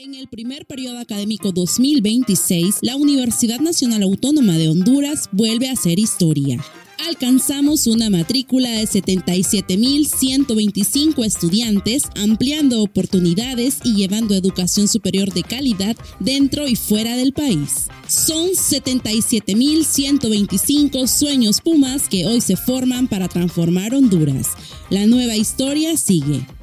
En el primer periodo académico 2026, la Universidad Nacional Autónoma de Honduras vuelve a hacer historia. Alcanzamos una matrícula de 77.125 estudiantes, ampliando oportunidades y llevando educación superior de calidad dentro y fuera del país. Son 77.125 sueños Pumas que hoy se forman para transformar Honduras. La nueva historia sigue.